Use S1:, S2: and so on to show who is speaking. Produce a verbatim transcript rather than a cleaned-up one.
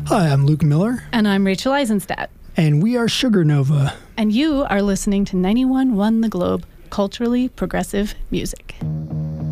S1: Hi, I'm Luke Miller.
S2: And I'm Rachel Eisenstadt.
S1: And we are Sugar Nova.
S2: And you are listening to ninety-one point one The Globe, culturally progressive music.